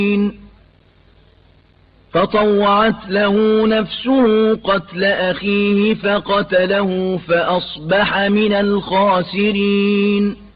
فطوعت له نفسه قتل أخيه فقتله فأصبح من الخاسرين.